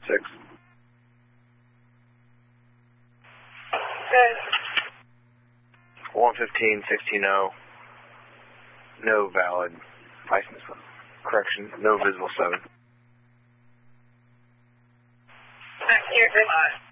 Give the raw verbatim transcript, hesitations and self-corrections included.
Six. Good. one fifteen sixteen oh. No valid license. Correction, no visible seven. Here, good.